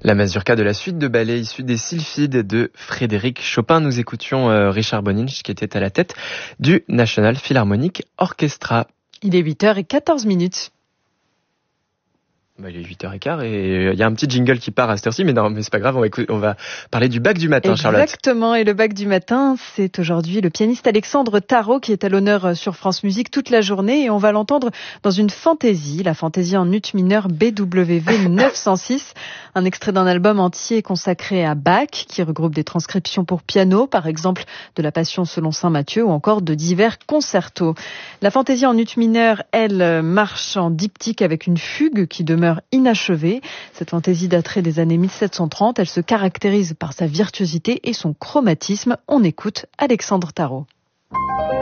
La mazurka de la suite de ballet issue des Sylphides de Frédéric Chopin. Nous écoutions Richard Boninch qui était à la tête du National Philharmonic Orchestra. Il est 8h14. Il est 8h15 et il y a un petit jingle qui part à cette heure-ci, mais non, mais c'est pas grave, on va parler du bac du matin, Charlotte. Exactement, et le bac du matin, c'est aujourd'hui le pianiste Alexandre Tarot qui est à l'honneur sur France Musique toute la journée et on va l'entendre dans une fantaisie, la fantaisie en ut mineur BWV 906, un extrait d'un album entier consacré à Bach qui regroupe des transcriptions pour piano, par exemple de la Passion selon saint Matthieu ou encore de divers concertos. La fantaisie en ut mineur, elle, marche en diptyque avec une fugue qui demeure inachevée. Cette fantaisie daterait des années 1730. Elle se caractérise par sa virtuosité et son chromatisme. On écoute Alexandre Tarot.